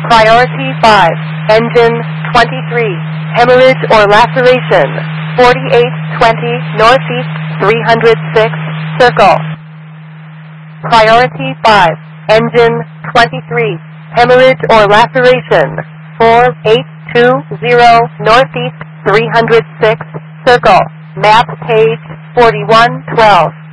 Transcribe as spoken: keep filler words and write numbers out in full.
Priority five, engine twenty-three, hemorrhage or laceration, forty-eight twenty northeast three hundred six, circle. Priority five, engine twenty-three, hemorrhage or laceration, four eight two zero northeast three hundred six, circle. Map page forty-one twelve.